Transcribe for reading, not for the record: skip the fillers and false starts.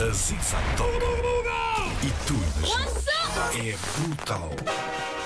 A Zig Zag Top. E tu imagina. É brutal.